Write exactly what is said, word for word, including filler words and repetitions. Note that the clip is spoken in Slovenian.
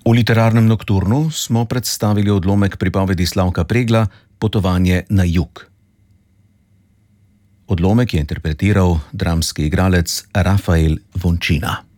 V literarnem nokturnu smo predstavili odlomek pripovedi Slavka Pregla Potovanje na jug. Odlomek je interpretiral dramski igralec Rafael Vončina.